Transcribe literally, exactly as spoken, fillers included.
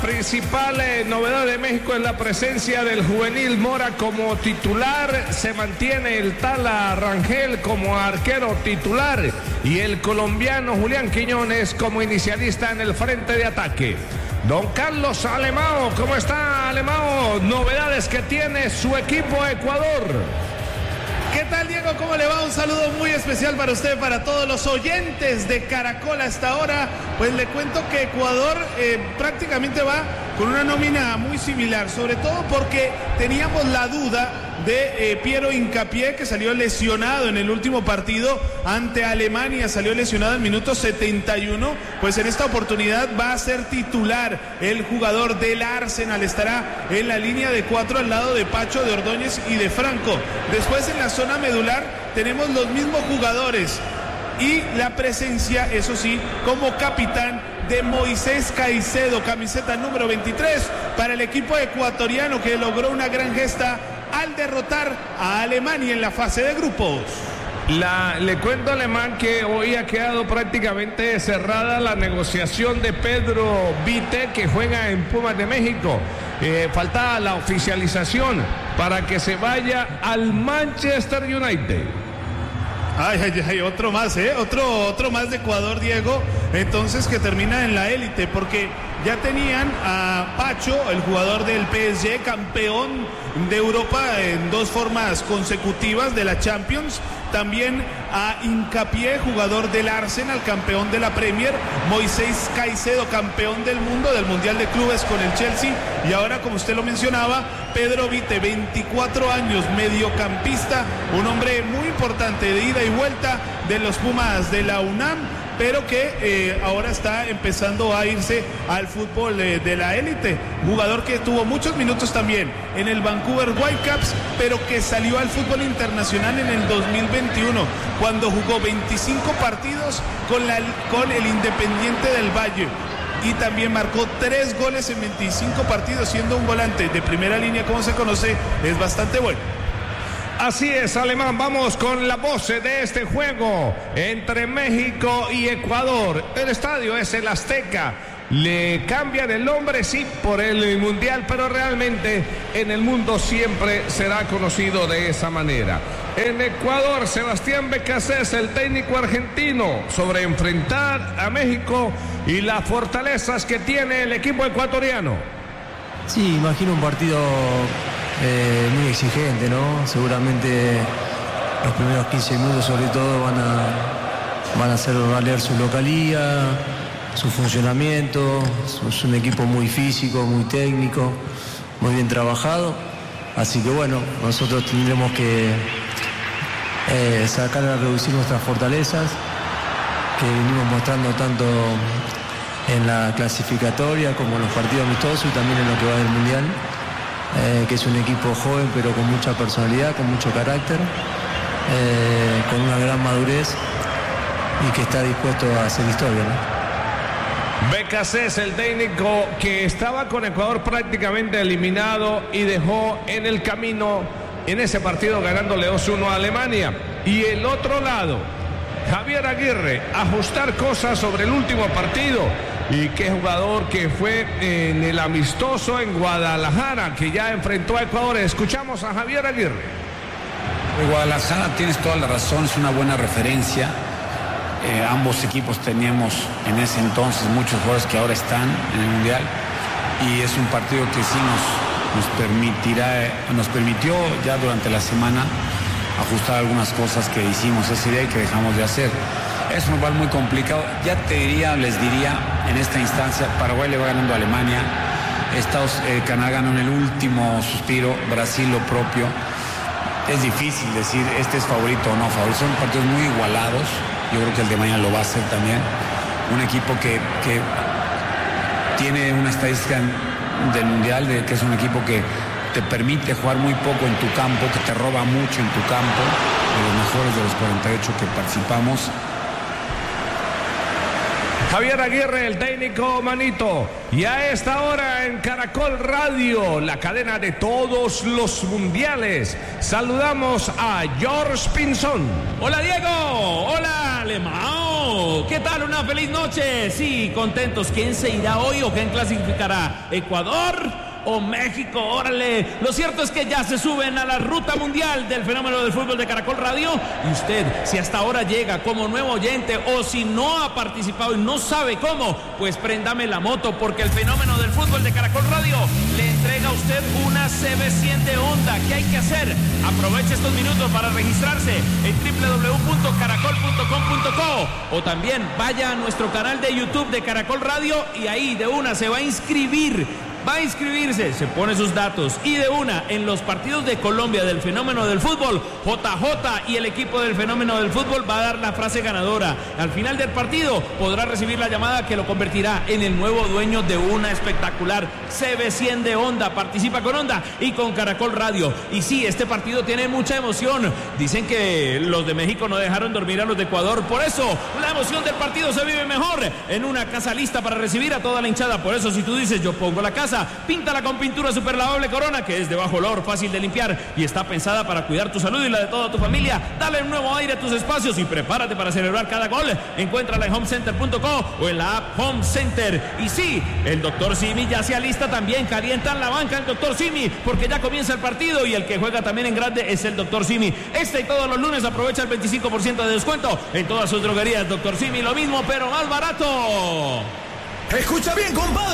Principal eh, novedad de México es la presencia del juvenil Mora como titular. Se mantiene el Tala Rangel como arquero titular y el colombiano Julián Quiñones como inicialista en el frente de ataque. Don Carlos Alemão, ¿cómo está, Alemão? Novedades que tiene su equipo Ecuador. ¿Qué tal, Diego? ¿Cómo le va? Un saludo muy especial para usted, para todos los oyentes de Caracol hasta ahora. Pues le cuento que Ecuador eh, prácticamente va con una nómina muy similar, sobre todo porque teníamos la duda de eh, Piero Hincapié, que salió lesionado en el último partido ante Alemania, salió lesionado en minuto setenta y uno, pues en esta oportunidad va a ser titular el jugador del Arsenal, estará en la línea de cuatro al lado de Pacho, de Ordóñez y de Franco. Después en la zona medular tenemos los mismos jugadores y la presencia, eso sí, como capitán de Moisés Caicedo, camiseta número veintitrés para el equipo ecuatoriano, que logró una gran gesta al derrotar a Alemania en la fase de grupos. La, le cuento, Alemán, que hoy ha quedado prácticamente cerrada la negociación de Pedro Vite, que juega en Pumas de México. Eh, faltaba la oficialización para que se vaya al Manchester United. Ay, ay, ay, otro más, ¿eh? Otro, otro más de Ecuador, Diego. Entonces, que termina en la élite, porque ya tenían a Pacho, el jugador del P S G, campeón de Europa en dos formas consecutivas de la Champions. También a Hincapié, jugador del Arsenal, campeón de la Premier. Moisés Caicedo, campeón del mundo, del Mundial de Clubes con el Chelsea. Y ahora, como usted lo mencionaba, Pedro Vite, veinticuatro años, mediocampista, un hombre muy importante de ida y vuelta de los Pumas de la UNAM, pero que eh, ahora está empezando a irse al fútbol eh, de la élite. Jugador que tuvo muchos minutos también en el Vancouver Whitecaps, pero que salió al fútbol internacional en el dos mil veintiuno, cuando jugó veinticinco partidos con, la, con el Independiente del Valle. Y también marcó tres goles en veinticinco partidos, siendo un volante de primera línea, como se conoce, es bastante bueno. Así es, Alemán, vamos con la voz de este juego entre México y Ecuador. El estadio es el Azteca. Le cambian el nombre, sí, por el Mundial, pero realmente en el mundo siempre será conocido de esa manera. En Ecuador, Sebastián Becasés, el técnico argentino, sobre enfrentar a México y las fortalezas que tiene el equipo ecuatoriano. Sí, imagino un partido eh, muy exigente, ¿no? Seguramente los primeros quince minutos sobre todo van a, van a hacer valer su localía, su funcionamiento. Es un equipo muy físico, muy técnico, muy bien trabajado. Así que bueno, nosotros tendremos que eh, sacar a reducir nuestras fortalezas, que venimos mostrando tanto en la clasificatoria como en los partidos amistosos y también en lo que va del Mundial, eh, que es un equipo joven pero con mucha personalidad, con mucho carácter, eh, con una gran madurez y que está dispuesto a hacer historia, ¿no? Becasés, el técnico que estaba con Ecuador prácticamente eliminado y dejó en el camino en ese partido ganándole dos uno a Alemania. Y el otro lado, Javier Aguirre, ajustar cosas sobre el último partido. Y qué jugador que fue en el amistoso en Guadalajara, que ya enfrentó a Ecuador. Escuchamos a Javier Aguirre. Guadalajara, tienes toda la razón, es una buena referencia. Eh, ambos equipos teníamos en ese entonces muchos jugadores que ahora están en el Mundial, y es un partido que sí nos, nos permitirá, nos permitió ya durante la semana ajustar algunas cosas que hicimos ese día y que dejamos de hacer. Es un rival muy complicado. Ya te diría, les diría, en esta instancia, Paraguay le va ganando a Alemania, Estados eh, Canadá ganó en el último suspiro, Brasil lo propio. Es difícil decir este es favorito o no favorito, son partidos muy igualados. Yo creo que el de mañana lo va a hacer también. Un equipo que, que tiene una estadística del Mundial, de que es un equipo que te permite jugar muy poco en tu campo, que te roba mucho en tu campo, de los mejores de los cuarenta y ocho que participamos. Javier Aguirre, el técnico Manito. Y a esta hora en Caracol Radio, la cadena de todos los mundiales, saludamos a George Pinzón. Hola Diego, hola Alemão, ¿qué tal? Una feliz noche. Sí, contentos. ¿Quién se irá hoy o quién clasificará? ¿Ecuador o México? Órale. Lo cierto es que ya se suben a la ruta mundial del fenómeno del fútbol de Caracol Radio. Y usted, si hasta ahora llega como nuevo oyente o si no ha participado y no sabe cómo, pues préndame la moto, porque el fenómeno del fútbol de Caracol Radio le entrega a usted una C B cien de Honda. ¿Qué hay que hacer? Aproveche estos minutos para registrarse en doble u doble u doble u punto caracol punto com punto co o también vaya a nuestro canal de YouTube de Caracol Radio y ahí de una se va a inscribir. Va a inscribirse, se pone sus datos y de una en los partidos de Colombia del fenómeno del fútbol, J J y el equipo del fenómeno del fútbol va a dar la frase ganadora. Al final del partido podrá recibir la llamada que lo convertirá en el nuevo dueño de una espectacular C B cien de Honda. Participa con Honda y con Caracol Radio. Y sí, este partido tiene mucha emoción. Dicen que los de México no dejaron dormir a los de Ecuador. Por eso, la emoción del partido se vive mejor en una casa lista para recibir a toda la hinchada. Por eso, si tú dices, yo pongo la casa, píntala con pintura super lavable Corona, que es de bajo olor, fácil de limpiar y está pensada para cuidar tu salud y la de toda tu familia. Dale un nuevo aire a tus espacios y prepárate para celebrar cada gol. Encuéntrala en home center punto co o en la app Home Center. Y sí, el doctor Simi ya se alista también. Calientan la banca el doctor Simi porque ya comienza el partido y el que juega también en grande es el doctor Simi. Este y todos los lunes aprovecha el veinticinco por ciento de descuento en todas sus droguerías. doctor Simi, lo mismo pero más barato. Escucha bien, compadre.